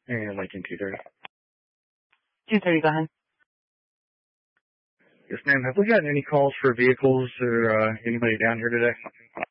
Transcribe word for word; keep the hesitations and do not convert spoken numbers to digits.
And Lincoln two thirty. two thirty, go ahead. Yes, ma'am. Have we gotten any calls for vehicles or uh, anybody down here today?